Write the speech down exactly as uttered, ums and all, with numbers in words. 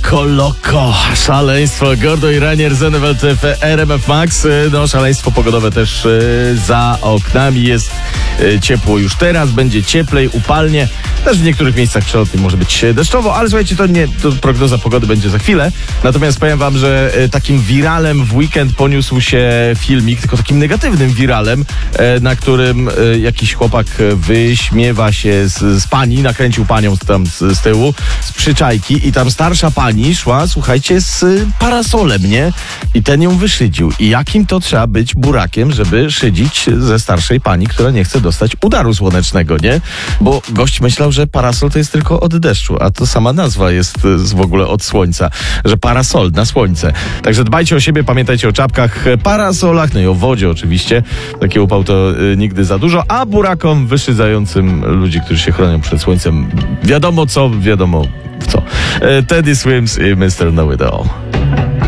Loco, loco, szaleństwo. Gordo i Ranier z N F L T V R M F Max. No, szaleństwo pogodowe też y, za oknami. Jest y, ciepło już teraz, będzie cieplej, upalnie. Też w niektórych miejscach przelotnych może być deszczowo, ale słuchajcie, to nie, to prognoza pogody będzie za chwilę. Natomiast powiem wam, że y, takim wiralem w weekend poniósł się filmik, tylko takim negatywnym wiralem, y, na którym y, jakiś chłopak wyśmiewa się z, z pani, nakręcił panią tam z, z tyłu, z przyczajki i tam starsza pani szła, słuchajcie, z parasolem, nie? I ten ją wyszydził. I jakim to trzeba być burakiem, żeby szydzić ze starszej pani, która nie chce dostać udaru słonecznego, nie? Bo gość myślał, że parasol to jest tylko od deszczu, a to sama nazwa jest z w ogóle od słońca, że parasol na słońce. Także dbajcie o siebie, pamiętajcie o czapkach, parasolach, no i o wodzie oczywiście. Taki upał to y, nigdy za dużo, a burakom wyszydzającym ludzi, którzy się chronią przed słońcem, wiadomo co, wiadomo w co. Teddy Swims i mister Know It All.